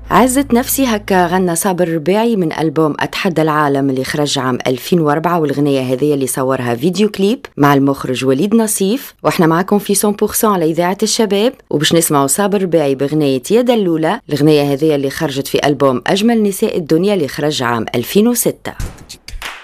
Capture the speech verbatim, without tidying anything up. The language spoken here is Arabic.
عزت نفسي هكا غنى صابر الرباعي من ألبوم أتحدى العالم اللي خرج عام ألفين وأربعة، والغنية هذه اللي صورها فيديو كليب مع المخرج وليد نصيف. واحنا معكم في مية بالمية على إذاعة الشباب، وباش نسمعوا صابر الرباعي بغنية يا دلولة، الغنية هذه اللي خرجت في ألبوم أجمل نساء الدنيا اللي خرج عام ألفين وستة.